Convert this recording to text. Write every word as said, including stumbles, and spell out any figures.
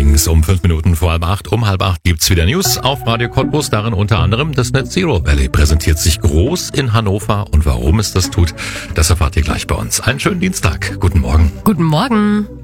Mornings um fünf Minuten vor halb acht. Um halb acht gibt's wieder News auf Radio Cottbus. Darin unter anderem das Net Zero Valley präsentiert sich groß in Hannover. Und warum es das tut, das erfahrt ihr gleich bei uns. Einen schönen Dienstag. Guten Morgen. Guten Morgen.